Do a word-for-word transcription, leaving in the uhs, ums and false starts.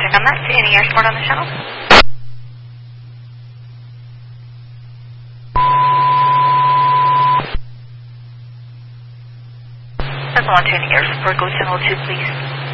Roger, I'm not seeing any air support on the shuttle. That's one to any air support. Go channel two, please.